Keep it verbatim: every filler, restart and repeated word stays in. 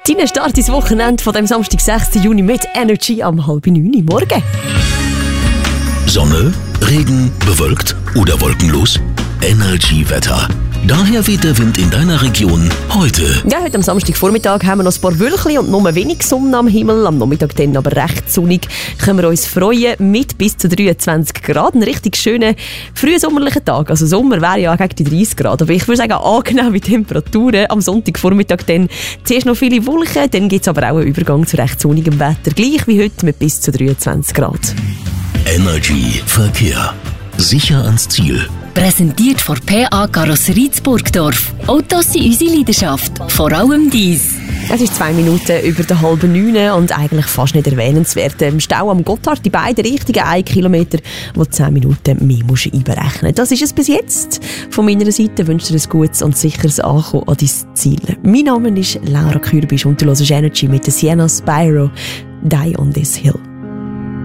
Dein Start ins Wochenende von dem Samstag, sechsten Juni mit Energy am halb neun morgen. Sonne, Regen, bewölkt oder wolkenlos? Energy-Wetter. Daher weht der Wind in deiner Region heute. Ja, heute am Samstagvormittag haben wir noch ein paar Wölkchen und nur wenig Sonne am Himmel. Am Nachmittag dann aber recht sonnig. Können wir uns freuen mit bis zu dreiundzwanzig Grad. Ein richtig schöner, frühsommerlicher Tag. Also Sommer wäre ja gegen die dreißig Grad. Aber ich würde sagen, angenehme Temperaturen. Am Sonntagvormittag dann zuerst noch viele Wolken. Dann gibt es aber auch einen Übergang zu recht sonnigem Wetter. Gleich wie heute mit bis zu dreiundzwanzig Grad. Energy Verkehr. Sicher ans Ziel. Präsentiert von P A Karosserie Burgdorf. Autos sind unsere Leidenschaft, vor allem dies. Es ist zwei Minuten über der halben neun und eigentlich fast nicht erwähnenswert. Im Stau am Gotthard, die beiden Richtungen, ein Kilometer, wo zehn Minuten mehr musst einberechnen. Das ist es bis jetzt. Von meiner Seite wünsche dir ein gutes und sicheres Ankommen an dein Ziel. Mein Name ist Laura Kürbisch und du hörst Energy mit der Sienna Spyro, Die on this Hill.